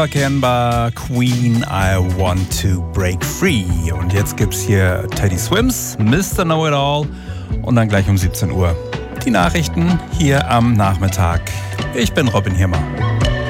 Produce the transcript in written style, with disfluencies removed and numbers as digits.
Erkennbar Queen, I Want to Break Free. Und jetzt gibt's hier Teddy Swims, Mr. Know-It-All und dann gleich um 17 Uhr die Nachrichten hier am Nachmittag. Ich bin Robin Hirmer.